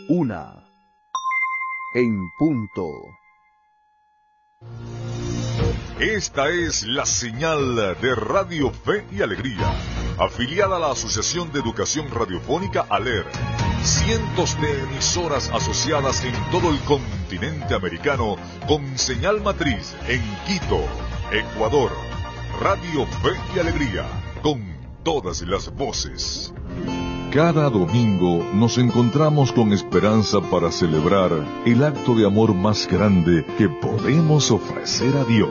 1:00 Esta es la señal de Radio Fe y Alegría, afiliada a la Asociación de Educación Radiofónica ALER. Cientos de emisoras asociadas en todo el continente americano con señal matriz en Quito, Ecuador. Radio Fe y Alegría, con todas las voces. Cada domingo nos encontramos con esperanza para celebrar el acto de amor más grande que podemos ofrecer a Dios.